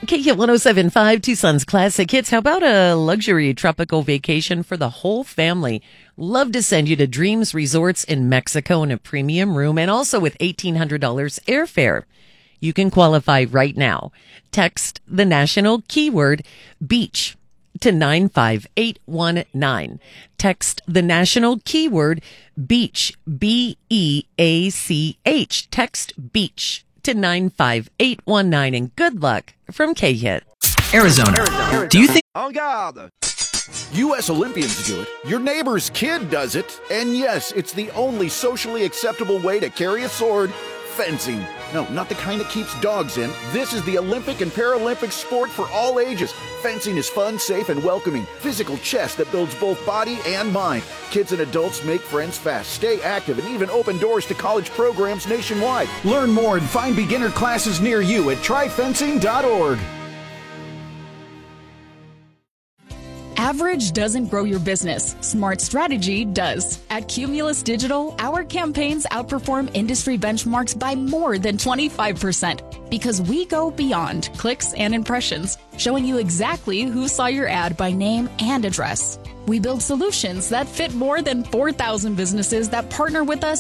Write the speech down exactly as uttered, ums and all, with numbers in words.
K Hit one oh seven point five, Tucson's Classic Hits. How about a luxury tropical vacation for the whole family? Love to send you to Dreams Resorts in Mexico in a premium room and also with eighteen hundred dollars airfare. You can qualify right now. Text the national keyword beach to nine five eight one nine. Text the national keyword beach, B E A C H. Text beach to nine five eight one nine, and good luck from K-Hit. Arizona. Arizona. Do you think... En garde. U S Olympians do it. Your neighbor's kid does it. And yes, it's the only socially acceptable way to carry a sword. Fencing. No, not the kind that keeps dogs in. This is the Olympic and Paralympic sport for all ages. Fencing is fun, safe, and welcoming. Physical chess that builds both body and mind. Kids and adults make friends fast, stay active, and even open doors to college programs nationwide. Learn more and find beginner classes near you at try fencing dot org. Average doesn't grow your business. Smart strategy does. At Cumulus Digital, our campaigns outperform industry benchmarks by more than twenty-five percent because we go beyond clicks and impressions, showing you exactly who saw your ad by name and address. We build solutions that fit more than four thousand businesses that partner with us